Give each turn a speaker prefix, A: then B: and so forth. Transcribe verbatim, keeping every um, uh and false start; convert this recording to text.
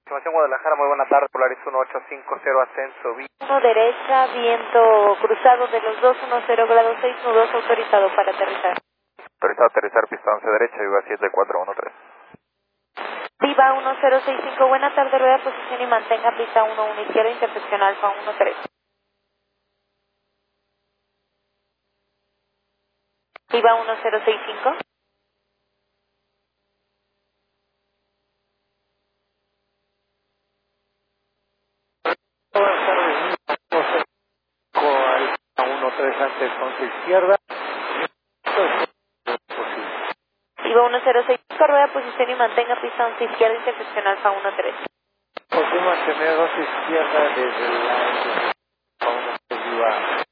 A: Información Guadalajara, muy buena tarde, Polaris uno ocho cinco cero, ascenso, vi.
B: uno derecha, viento cruzado de los dos, uno cero grados seis, nudos autorizado para aterrizar.
A: Autorizado a aterrizar, pista once derecha, Viva siete cuatro uno tres.
B: Viva uno cero seis cinco, buena tarde, rueda posición y mantenga pista uno uno izquierda, intersección alfa uno tres. Viva uno cero seis cinco.
A: Buenas tardes, Alfa uno tres antes once izquierda.
B: Viva uno cero seis cinco, rueda posición y mantenga pista once izquierda, intersección alfa uno tres.
A: Podemos mantener once izquierda desde la uno tres, Viva.